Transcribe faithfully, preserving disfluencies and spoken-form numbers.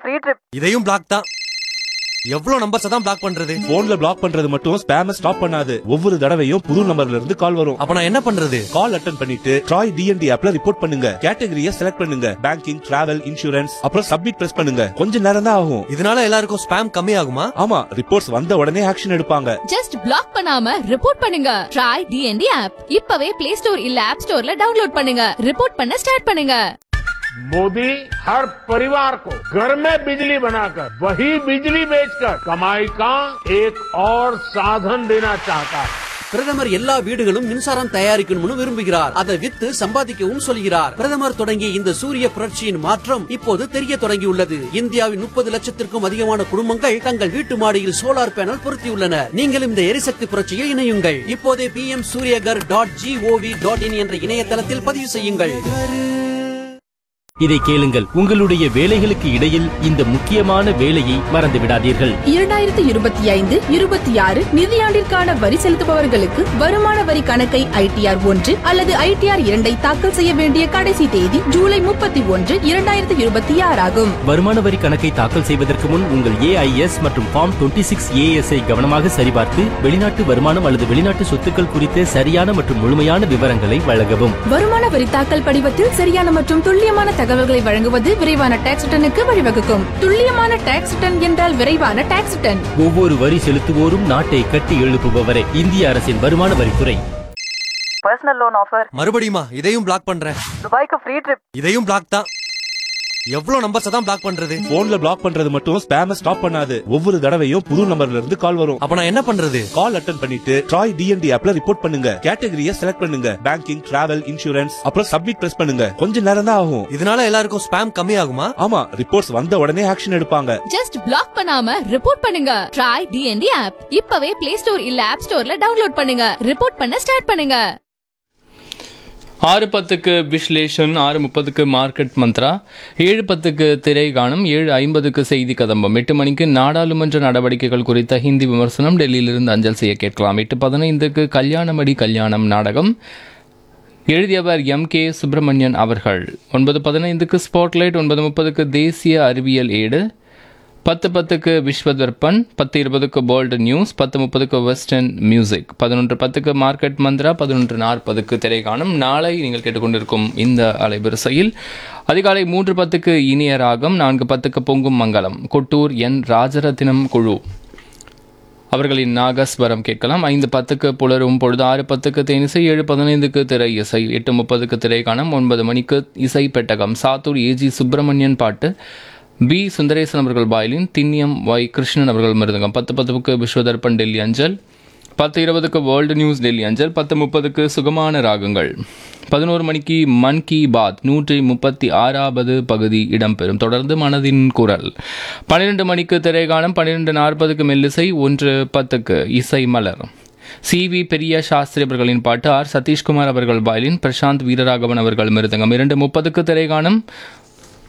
Free trip. இதையும் black தான். எவ்வளவு நம்பர்ஸ் தான் பிளாக் பண்றது? போன்ல பிளாக் பண்றது மட்டும் ஸ்பேம ஸ்டாப் பண்ணாது. ஒவ்வொரு தடவையும் புது நம்பர்ல இருந்து கால் வரும். அப்ப நான் என்ன பண்றது? கால் அட்டெண்ட் பண்ணிட்டு ட்ராய் டிஎன்டி ஆப்ல ரிப்போர்ட் பண்ணுங்க. கேட்டகரியை செலக்ட் பண்ணுங்க. பேங்கிங், டிராவல், இன்சூரன்ஸ், அப்புறம் சப்மிட் பிரஸ் பண்ணுங்க. கொஞ்ச நேரம் தான் ஆகும். இதனால எல்லாருக்கும் ஸ்பேம் கம்மி ஆகுமா? ஆமா, ரிப்போர்ட்ஸ் வந்த உடனே ஆக்ஷன் எடுப்பாங்க. ஜஸ்ட் பிளாக் பண்ணாம ரிப்போர்ட் பண்ணுங்க. ட்ராய் டிஎன்டி ஆப் இப்பவே பிளே ஸ்டோர் இல்ல ஆப் ஸ்டோர்ல டவுன்லோட் பண்ணுங்க. ரிப்போர்ட் பண்ண ஸ்டார்ட் பண்ணுங்க. मोदी हर परिवार को घर में बिजली बनाकर वही बिजली बेचकर कमाई का एक और साधन देना चाहता है. பிரதமர் எல்லா வீடுகளும் மின்சாரம் தயாரிக்கணும்னு விரும்புகிறார். அதை வித்து சம்பாதிக்கவும் சொல்கிறார். பிரதமர் தொடங்கிய இந்த சூரிய புரட்சியின் மாற்றம் இப்போது தெரிய தொடங்கியுள்ளது. இந்தியாவின் முப்பது லட்சத்திற்கும் அதிகமான குடும்பங்கள் தங்கள் வீட்டு மாடியில் சோலார் பேனல் பொருத்தியுள்ளனர். நீங்களும் இந்த எரிசக்தி புரட்சியில் இணையுங்கள். இப்போதே B M Surya Ghar dot gov dot in என்ற இணையதளத்தில் பதிவு செய்யுங்கள். இதை கேளுங்கள். உங்களுடைய வேலைகளுக்கு இடையில் இந்த முக்கியமான வேலையை மறந்து விடாதீர்கள். இரண்டாயிரத்தி இருபத்தி ஐந்து இருபத்தி ஆறு நிதியாண்டிற்கான வரி செலுத்துபவர்களுக்கு வருமான வரி கணக்கை ஐடிஆர் ஒன்று அல்லது ஐடிஆர் இரண்டை தாக்கல் செய்ய வேண்டிய கடைசி தேதி ஜூலை முப்பத்தி ஒன்று இரண்டாயிரத்தி இருபத்தி ஆறு ஆகும். வருமான வரி கணக்கை தாக்கல் செய்வதற்கு முன் உங்கள் ஏஐஎஸ் மற்றும் ஃபார்ம் டுவெண்ட்டி சிக்ஸ் ஏஎஸ் ஐ கவனமாக சரிபார்த்து வெளிநாட்டு வருமானம் அல்லது வெளிநாட்டு சொத்துக்கள் குறித்த சரியான மற்றும் முழுமையான விவரங்களை வழங்கவும். வருமான வரி தாக்கல் படிவத்தில் சரியான மற்றும் துல்லியமான தகவல்களை வழங்குவது விரைவான டாக்ஸ் ரிட்டனுக்கு வழிவகுக்கும். துல்லியமான டாக்ஸ் ரிட்டன் என்றால் விரைவான டாக்ஸ் ரிட்டன். ஒவ்வொரு வரி செலுத்துவோரும் நாட்டை கட்டி எழுப்புபவரே. இந்திய அரசின் வருமான வரித்துறை. Personal loan offer. மறுபடியுமா? இதையும் பிளாக் பண்றேன். துபாய்க்கு ஃப்ரீ ட்ரிப். இதையும் பிளாக் தான். எவ்வளவு நம்பர்ஸ் தான் பிளாக் பண்றது? போன்ல பிளாக் பண்றது மட்டும் ஸ்பேம ஸ்டாப் பண்ணாது. ஒவ்வொரு தடவையும் புது நம்பர்ல இருந்து கால் வரும். அப்ப நான் என்ன பண்றது? கால் அட்டெண்ட் பண்ணிட்டு ட்ராய் டிஎன்டி ஆப்ல ரிப்போர்ட் பண்ணுங்க. கேட்டகரியை செலக்ட் பண்ணுங்க. பேங்கிங், டிராவல், இன்சூரன்ஸ், அப்புறம் சப்மிட் பிரஸ் பண்ணுங்க. கொஞ்ச நேரம் தான் ஆகும். இதனால எல்லாருக்கும் ஸ்பேம் கம்மி ஆகுமா? ஆமா, ரிப்போர்ட்ஸ் வந்த உடனே ஆக்ஷன் எடுப்பாங்க. ஜஸ்ட் பிளாக் பண்ணாம ரிப்போர்ட் பண்ணுங்க. ட்ராய் டிஎன்டி ஆப் இப்பவே பிளே ஸ்டோர் இல்ல ஆப் ஸ்டோர்ல டவுன்லோட் பண்ணுங்க. ரிப்போர்ட் பண்ண ஸ்டார்ட் பண்ணுங்க. ஆறு பத்துக்கு விஸ்லேஷன், ஆறு முப்பதுக்கு மார்க்கெட் மந்த்ரா, ஏழு பத்துக்கு திரை காணும், ஏழு ஐம்பதுக்கு செய்தி கதம்பம், எட்டு மணிக்கு நாடாளுமன்ற நடவடிக்கைகள் குறித்த ஹிந்தி விமர்சனம் டெல்லியிலிருந்து அஞ்சல் செய்ய கேட்கலாம். எட்டு பதினைந்துக்கு கல்யாணமடி கல்யாணம் நாடகம், எழுதியவர் எம் கே சுப்பிரமணியன் அவர்கள். ஒன்பது பதினைந்துக்கு ஸ்பாட்லைட், ஒன்பது முப்பதுக்கு தேசிய அறிவியல் ஏடு, பத்து பத்துக்கு விஸ்வதர்பன், பத்து இருபதுக்கு போல்டு நியூஸ், பத்து முப்பதுக்கு வெஸ்டர்ன் மியூசிக், பதினொன்று பத்துக்கு மார்க்கெட் மந்த்ரா, பதினொன்று நாற்பதுக்கு திரைக்காணும். நாளை நீங்கள் கேட்டுக்கொண்டிருக்கும் இந்த அலைவரிசையில் அதிகாலை மூன்று பத்துக்கு இனிய ராகம், நான்கு பத்துக்கு பொங்கும் மங்கலம், கொட்டூர் என் ராஜரத்தினம் குழு அவர்களின் நாகஸ்வரம் கேட்கலாம். ஐந்து பத்துக்கு புலரும் பொழுது, ஆறு பத்துக்கு தேனிசை, ஏழு பதினைந்துக்கு திரை இசை, எட்டு முப்பதுக்கு திரைக்காணும், ஒன்பது மணிக்கு இசை பெட்டகம், சாத்தூர் ஏஜி சுப்பிரமணியன் பாட்டு, பி சுந்தரேசன் அவர்கள் பாயலின், திண்ணியம் ஒய் கிருஷ்ணன் அவர்கள் மிருதங்கம், பத்து பத்துக்கு விஸ்வதர்பன் டெல்லி அஞ்சல், பத்து இருபதுக்கு வேர்ல்டு நியூஸ் டெல்லி அஞ்சல், பத்து முப்பதுக்கு சுகமான ராகங்கள், பதினோரு மணிக்கு மன் கி பாத் நூற்றி முப்பத்தி ஆறாவது பகுதி இடம்பெறும். தொடர்ந்து மனதின் குரல். பன்னிரெண்டு மணிக்கு திரைகாலம், பன்னிரெண்டு நாற்பதுக்கு மெல்லிசை, ஒன்று பத்துக்கு இசை மலர், சி வி பெரிய சாஸ்திரி அவர்களின் பாட்டு, ஆர் சதீஷ்குமார் அவர்கள் பாயலின், பிரசாந்த் வீரராகவன் அவர்கள் மிருதங்கம், இரண்டு முப்பதுக்கு திரைகானம்,